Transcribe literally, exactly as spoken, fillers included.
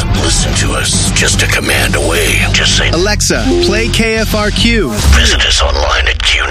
Listen to us just a command away. Just say, Alexa, play K F R Q. Visit us online at Q